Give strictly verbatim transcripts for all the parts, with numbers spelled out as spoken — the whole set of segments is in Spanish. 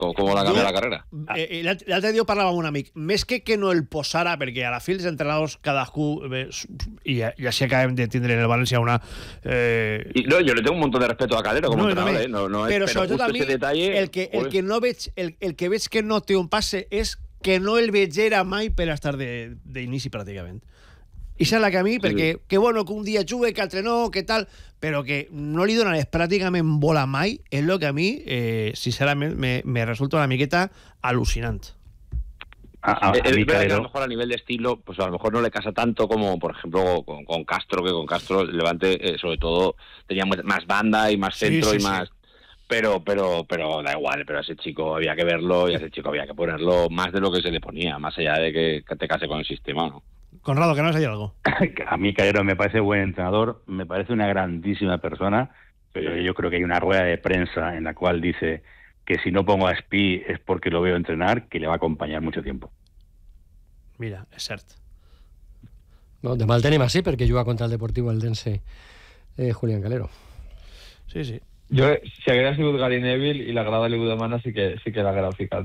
Com, com la canviar la carrera. Eh, L'altre dia parlava amb un amic. Més que que no el posara, perquè a la fi els entrenadors cadascú... Eh, i, I així acabem de tindre en el València una... Eh... Y, no, yo le tengo un montón de respeto a Calero como no, entrenador, no, ¿eh? No, no es, però, pero sobretot a mi, detalle, el que, el que no veig, el, el que veig que no té un passe és que no el vegera mai per estar d'inici pràcticament. I és la que a mi, perquè sí. Que bueno, que un dia jugue, que altre no, que tal, però que no li donen pràcticament bola mai, és el que a mi, eh, sincerament, me, me resulta una miqueta al·lucinant. A, a, es verdad que a lo mejor a nivel de estilo, pues a lo mejor no le casa tanto como, por ejemplo, con, con Castro, que con Castro Levante, eh, sobre todo, tenía más banda y más centro sí, sí, y más... Sí. Pero, pero, pero da igual, pero a ese chico había que verlo y a ese chico había que ponerlo más de lo que se le ponía, más allá de que, que te case con el sistema, ¿no? Conrado, que no sé algo. A mí Calero me parece buen entrenador, me parece una grandísima persona, pero yo creo que hay una rueda de prensa en la cual dice que si no pongo a Espí es porque lo veo entrenar, que le va a acompanyar mucho tiempo. Mira, és cert. No, demà el tenim així perquè juga contra el Deportivo Eldense eh, Julián Calero. Sí, sí. Jo, si hagués sigut Gary Neville i la grada li ho demana, sí que, sí que l'haguera ficat.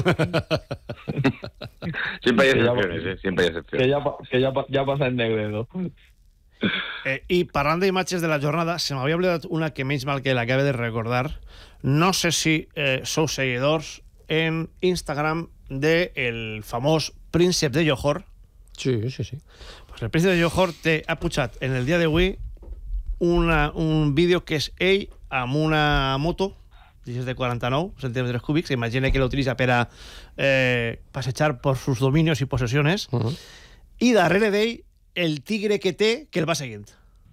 Siempre hay excepciones, eh? Siempre hay excepciones. Que ja, que ja, ja passa en Negredo. Eh, I parlant d'imatges de la jornada, se m'havia oblidat una que menys mal que l'acabé de recordar. No sé si eh, sou seguidors en Instagram del famós Príncep de Johor. Sí, sí, sí. Pues el Príncep de Johor te ha pujat en el dia d'avui una, un vídeo que és ell amb una moto de quaranta-nou centímetres cúbics, imagina que l'utilitza per a eh, passejar per sus dominios i possessiones, uh -huh. I darrere d'ell el tigre que té que el va seguint.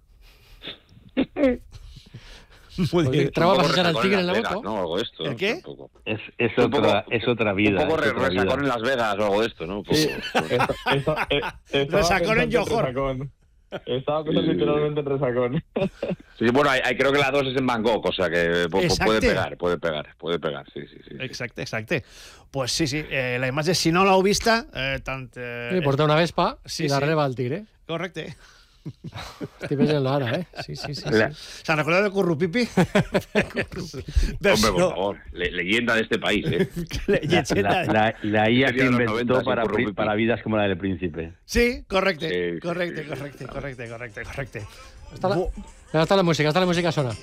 ¿Traba a pasar al tigre en la moto? No, algo de esto. ¿El qué? Es, es, otra, poco, es otra vida. Un poco es otra resacón vida. en Las Vegas o algo de esto, ¿no? Un poco. Sí. Esto, esto, eh, resacón en Johor. Estaba pensando literalmente en resacón. Sí, bueno, hay, hay, creo que la dos es en Bangkok, o sea que exacte. puede pegar, puede pegar, puede pegar, sí, sí, sí. Exacte, exacte. Pues sí, sí, eh, la imatge, si no l'heu vista, eh, tant... Eh, sí, porta una vespa sí, i darrere sí. va el tigre. Correcte. Estic veient-lo ara, eh? Sí, sí, sí. sí. ¿Se han recordado de Currupipi? Hombre, por favor, le, leyenda de este país, ¿eh? La, la, la I A que inventó para, para vidas como la del príncipe. Sí, correcte, sí, correcte, correcte, correcte, correcte, correcte. Està la, està la música, està la música sona.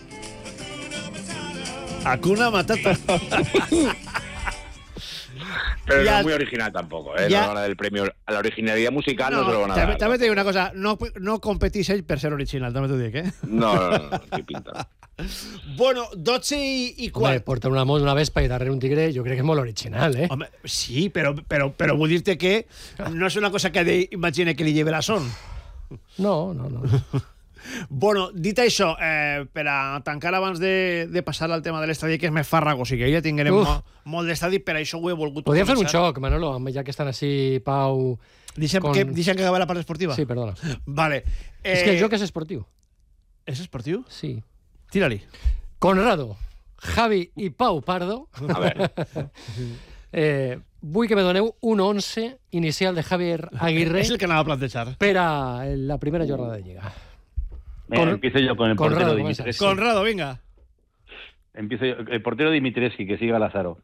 Hakuna Matata. Pero ya, no es muy original tampoco, ¿eh? Ya, no, del premio a la originalidad musical no, no se lo van a dar. També te dic una cosa, no, no competís ell per ser original, també t'ho dic, eh? No, no, no, no, qué pinta. Bueno, dotze i, i quart. Home, portar una moto, una vespa i darrere un tigre, jo crec que és molt original, eh? Home, sí, però, però, però vull dir-te que no és una cosa que de, imagina que li lleve la son. No, no, no. Bueno, dit això, eh, per a tancar abans de, de passar al tema de l'estadi, que és més fàrragos, i que ja tinguem mo, molt d'estadi, per això ho he volgut Podríem fer un xoc, Manolo, ja que estan així, Pau... Deixa'm con... que, deixa'm que acabi la part esportiva. Sí, perdona. Vale. Eh... És que el joc és esportiu. És esportiu? Sí. Tira-li. Conrado, Javi i Pau Pardo. A veure. eh, vull que me doneu un once inicial de Javier Aguirre. És el que anava a plantejar. Per a la primera jornada de Lliga. Con, empiezo yo con el Conrado, portero Dimitrescu. Conrado, venga. Empiezo yo, el portero Dimitrescu, que siga Lázaro.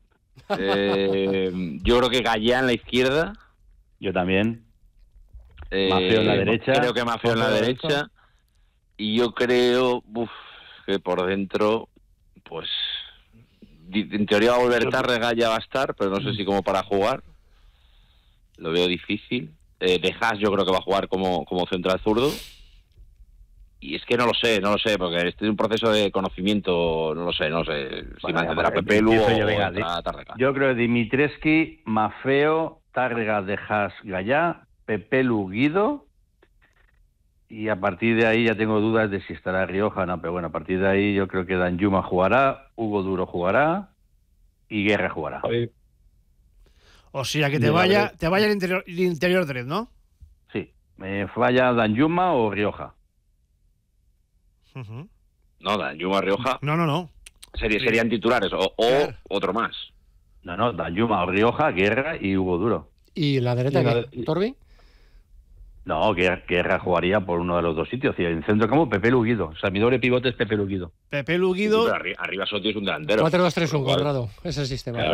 Eh, yo creo que Gallá en la izquierda. Yo también. Eh, Mafeo en la derecha. Creo que Mafeo en la derecha. Y yo creo uf, que por dentro, pues, en teoría va a volver tarde, Gallá va a estar, pero no sé si como para jugar. Lo veo difícil. Eh, De Haas yo creo que va a jugar como, como central zurdo. Y es que no lo sé, no lo sé, porque estoy en un proceso de conocimiento, no lo sé, no sé si bueno, mantendrá Pepe Lu o yo, venga, Tárrega. Yo creo que Dimitrescu, Mafeo, Tárrega, De Haas, Gallá, Pepe Lu, Guido, y a partir de ahí ya tengo dudas de si estará Rioja o no, pero bueno, a partir de ahí yo creo que Danjuma jugará, Hugo Duro jugará y Guerra jugará. Oye. O sea, que te vaya, te vaya el interior, el interior derecho, ¿no? Sí, me vaya Danjuma o Rioja. Uh-huh. No, Danjuma, Rioja. No, no, no. Sería, serían titulares o, o claro. Otro más. No, no, Danjuma, Rioja, Guerra y Hugo Duro. ¿Y la derecha la de... Torbi? No, que Guerra jugaría por uno de los dos sitios. En centro campo, Pepe Luguido. O sea, mi doble pivote es Pepe Luguido. Pepe Sí, Luguido... pero arri- arriba Sotti es un delantero. cuatro dos tres uno, Igual. Cuadrado. Es el sistema. Claro.